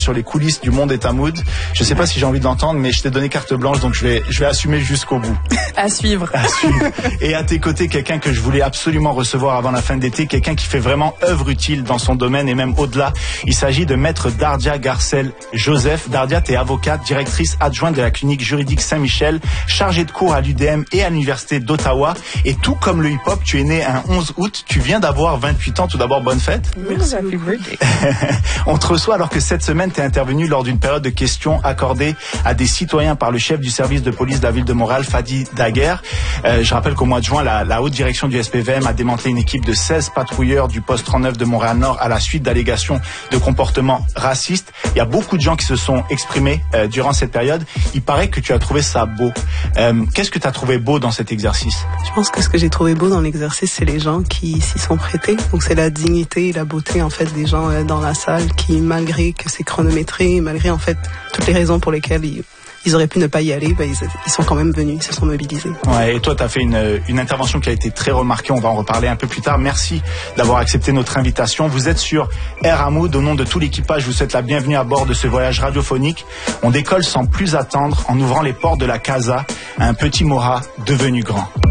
sur les coulisses du Monde est à Mood. Je sais pas si j'ai envie de l'entendre, mais je t'ai donné carte blanche, donc je vais assumer jusqu'au bout. À suivre. Et à tes côtés, quelqu'un que je voulais absolument recevoir avant la fin de l'été, quelqu'un qui fait vraiment œuvre utile dans son domaine et même au-delà. Il s'agit de maître Dardia Garcel Joseph. Dardia, t'es avocate, directrice adjointe de la clinique juridique Saint-Michel, chargée de cours à l'UDM et à l'université d'Ottawa. Et tout comme le hip-hop, tu es né un 11 août. Tu viens d'avoir 28 ans. Tout d'abord, bonne fête. Merci. Happy birthday. On te reçoit alors que cette semaine, t'es intervenu lors d'une période de questions accordée à des citoyens par le chef du service de police de la ville de Montréal, Fadi Daguerre. Je rappelle qu'au mois de juin, la haute direction du SPVM a démantelé une équipe de 16 patrouilleurs du poste 39 de Montréal-Nord à la suite d'allégations de comportements racistes. Il y a beaucoup de gens qui se sont exprimés durant cette période. Il paraît que tu as trouvé ça beau. Qu'est-ce que tu as trouvé beau dans cet exercice? Je pense que ce que j'ai trouvé beau dans l'exercice, c'est les gens qui s'y sont prêtés. Donc c'est la dignité et la beauté en fait des gens dans la salle qui, malgré que c'est chronométré, malgré en fait toutes les raisons pour lesquelles ils auraient pu ne pas y aller, ils sont quand même venus, ils se sont mobilisés. Ouais, et toi, tu as fait une intervention qui a été très remarquée, on va en reparler un peu plus tard. Merci d'avoir accepté notre invitation. Vous êtes sur Air à Mood. Au nom de tout l'équipage, je vous souhaite la bienvenue à bord de ce voyage radiophonique. On décolle sans plus attendre en ouvrant les portes de la casa à un petit Mora devenu grand.